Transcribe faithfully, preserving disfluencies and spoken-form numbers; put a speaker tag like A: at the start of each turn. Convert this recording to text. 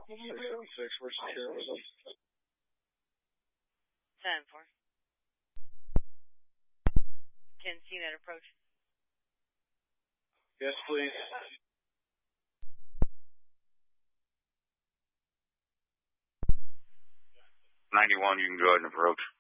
A: six, we're secure with them.
B: ten four. Can see that approach.
A: Yes, please.
C: ninety-one, you can go ahead and approach.